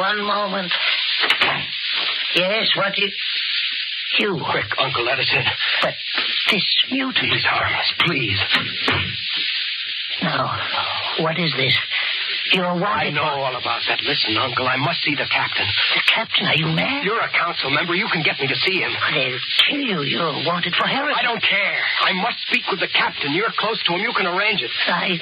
one moment. Yes, what is... You. Quick, Uncle Edison. But this mutant... He's harmless, please. Now, what is this? You're wanted... I know all about that. Listen, Uncle, I must see the captain. The captain? Are you mad? You're a council member. You can get me to see him. They'll kill you. You're wanted for heresy. I don't care. I must speak with the captain. You're close to him. You can arrange it. I